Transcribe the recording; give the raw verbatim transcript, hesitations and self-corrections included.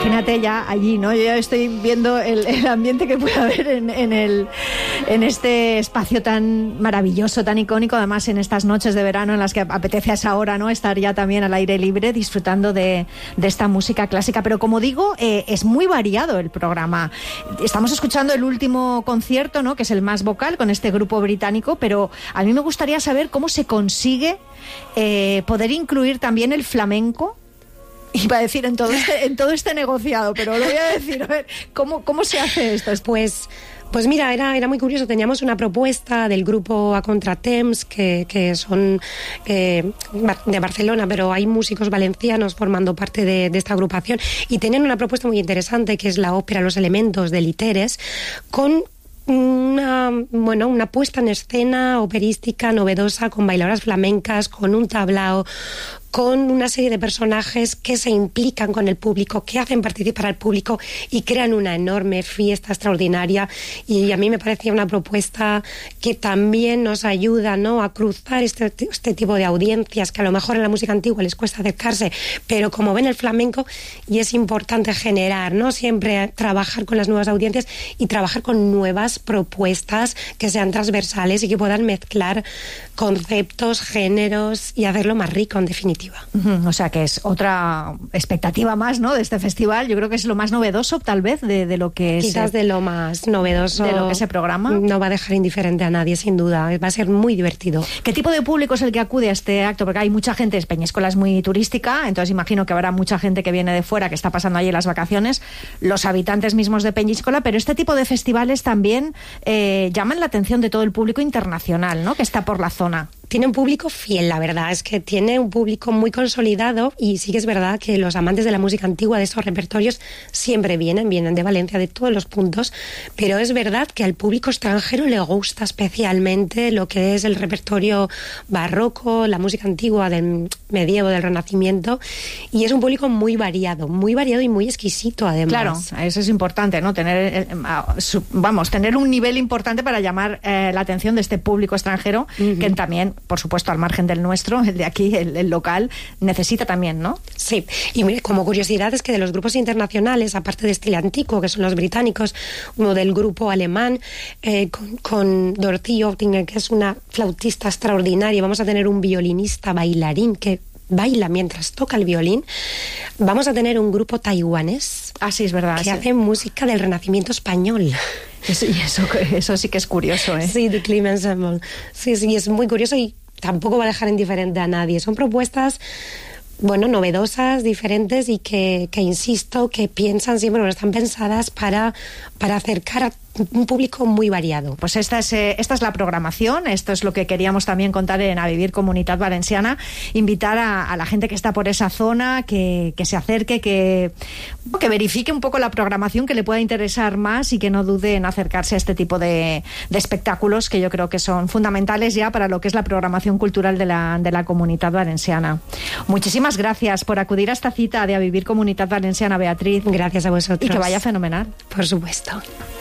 imagínate ya allí, ¿no? Yo ya estoy viendo el, el ambiente que puede haber en, en, el, en este espacio tan maravilloso, tan icónico, además en estas noches de verano en las que apetece a esa hora, ¿no? Estar ya también al aire libre disfrutando de, de esta música clásica. Pero como digo, eh, es muy variado el programa. Estamos escuchando el último concierto, ¿no? Que es el más vocal con este grupo británico, pero a mí me gustaría saber cómo se consigue eh, poder incluir también el flamenco. Iba a decir en todo este, en todo este negociado, pero lo voy a decir, a ver, ¿cómo, cómo se hace esto? Pues, pues mira, era, era muy curioso. Teníamos una propuesta del grupo A Contratemps, que, que son eh, de Barcelona, pero hay músicos valencianos formando parte de, de esta agrupación, y tenían una propuesta muy interesante, que es la ópera Los Elementos de Literes, con una, bueno, una puesta en escena operística novedosa, con bailadoras flamencas, con un tablao, con una serie de personajes que se implican con el público, que hacen participar al público y crean una enorme fiesta extraordinaria. Y a mí me parecía una propuesta que también nos ayuda, ¿no?, a cruzar este, este tipo de audiencias que a lo mejor en la música antigua les cuesta acercarse, pero como ven el flamenco, y es importante generar, ¿no?, siempre trabajar con las nuevas audiencias y trabajar con nuevas propuestas que sean transversales y que puedan mezclar conceptos, géneros y hacerlo más rico, en definitiva. Uh-huh. O sea que es otra expectativa más, ¿no?, de este festival. Yo creo que es lo más novedoso, tal vez, de, de lo que quizás se, de lo más novedoso de lo que se programa. No va a dejar indiferente a nadie, sin duda. Va a ser muy divertido. ¿Qué tipo de público es el que acude a este acto? Porque hay mucha gente, Peñíscola es muy turística, entonces imagino que habrá mucha gente que viene de fuera, que está pasando allí las vacaciones, los habitantes mismos de Peñíscola, pero este tipo de festivales también eh, llaman la atención de todo el público internacional, ¿no?, que está por la zona. Tiene un público fiel, la verdad, es que tiene un público muy consolidado, y sí que es verdad que los amantes de la música antigua, de estos repertorios, siempre vienen, vienen de Valencia, de todos los puntos, pero es verdad que al público extranjero le gusta especialmente lo que es el repertorio barroco, la música antigua del medievo, del Renacimiento, y es un público muy variado, muy variado y muy exquisito, además. Claro, eso es importante, ¿no?, tener, vamos, tener un nivel importante para llamar eh, la atención de este público extranjero, uh-huh, que también, por supuesto, al margen del nuestro, el de aquí, el, el local, necesita también, ¿no? Sí, y mire, como curiosidad es que de los grupos internacionales, aparte de Estile Antico, que son los británicos, uno del grupo alemán, eh, con, con Dorothy Oettinger, que es una flautista extraordinaria, vamos a tener un violinista bailarín que baila mientras toca el violín. Vamos a tener un grupo taiwanés. Ah, sí, es verdad. Que sí. hace música del Renacimiento español. Eso, y eso, eso sí que es curioso, ¿eh? Sí, de Clim Ensemble. Sí, sí, es muy curioso y tampoco va a dejar indiferente a nadie. Son propuestas, bueno, novedosas, diferentes y que, que insisto, que piensan siempre, bueno, están pensadas para, para acercar a un público muy variado. Pues esta es, eh, esta es la programación, esto es lo que queríamos también contar en A Vivir Comunitat Valenciana, invitar a, a la gente que está por esa zona, que, que se acerque, que, que verifique un poco la programación, que le pueda interesar más y que no dude en acercarse a este tipo de, de espectáculos que yo creo que son fundamentales ya para lo que es la programación cultural de la, de la Comunitat Valenciana. Muchísimas gracias por acudir a esta cita de A Vivir Comunitat Valenciana, Beatriz. Gracias a vosotros. Y que vaya fenomenal. Por supuesto.